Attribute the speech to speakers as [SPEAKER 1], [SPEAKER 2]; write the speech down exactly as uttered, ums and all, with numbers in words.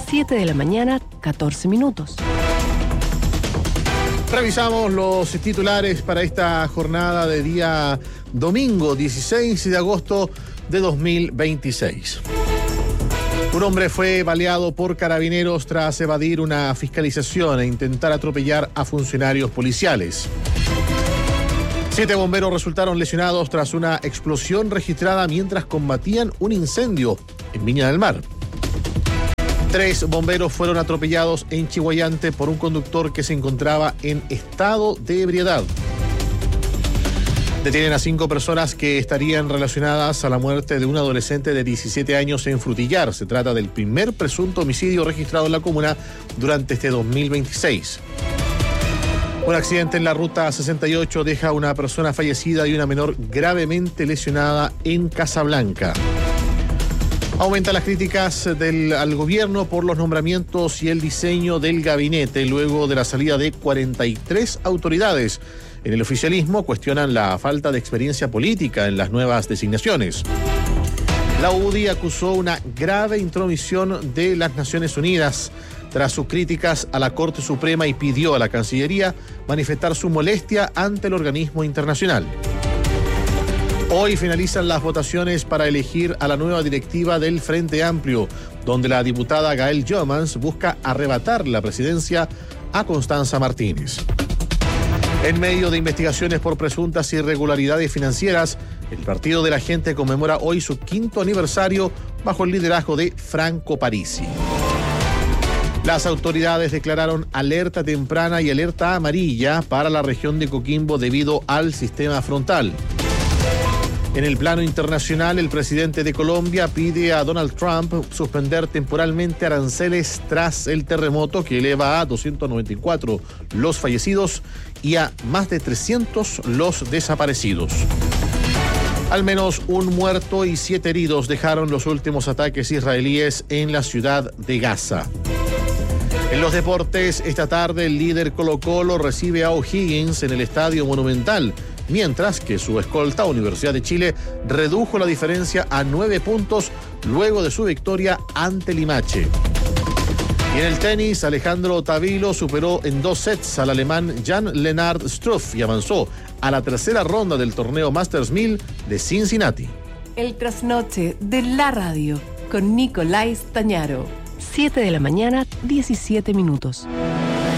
[SPEAKER 1] siete de la mañana, catorce minutos.
[SPEAKER 2] Revisamos los titulares para esta jornada de día domingo dieciséis de agosto de dos mil veintiséis. Un hombre fue baleado por carabineros tras evadir una fiscalización e intentar atropellar a funcionarios policiales. Siete bomberos resultaron lesionados tras una explosión registrada mientras combatían un incendio en Viña del Mar. Tres bomberos fueron atropellados en Chiguayante por un conductor que se encontraba en estado de ebriedad. Detienen a cinco personas que estarían relacionadas a la muerte de un adolescente de diecisiete años en Frutillar. Se trata del primer presunto homicidio registrado en la comuna durante este dos mil veintiséis. Un accidente en la ruta sesenta y ocho deja a una persona fallecida y una menor gravemente lesionada en Casablanca. Aumentan las críticas del, al gobierno por los nombramientos y el diseño del gabinete luego de la salida de cuarenta y tres autoridades. En el oficialismo cuestionan la falta de experiencia política en las nuevas designaciones. La U D I acusó una grave intromisión de las Naciones Unidas tras sus críticas a la Corte Suprema y pidió a la Cancillería manifestar su molestia ante el organismo internacional. Hoy finalizan las votaciones para elegir a la nueva directiva del Frente Amplio, donde la diputada Gael Jomans busca arrebatar la presidencia a Constanza Martínez. En medio de investigaciones por presuntas irregularidades financieras, el Partido de la Gente conmemora hoy su quinto aniversario bajo el liderazgo de Franco Parisi. Las autoridades declararon alerta temprana y alerta amarilla para la región de Coquimbo debido al sistema frontal. En el plano internacional, el presidente de Colombia pide a Donald Trump suspender temporalmente aranceles tras el terremoto que eleva a doscientos noventa y cuatro los fallecidos y a más de trescientos los desaparecidos. Al menos un muerto y siete heridos dejaron los últimos ataques israelíes en la ciudad de Gaza. En los deportes, esta tarde el líder Colo-Colo recibe a O'Higgins en el Estadio Monumental, mientras que su escolta Universidad de Chile redujo la diferencia a nueve puntos luego de su victoria ante Limache. Y en el tenis, Alejandro Tavilo superó en dos sets al alemán Jan-Lennard Struff y avanzó a la tercera ronda del torneo Masters mil de Cincinnati.
[SPEAKER 1] El trasnoche de la radio con Nicolás Tañaro. siete de la mañana, diecisiete minutos.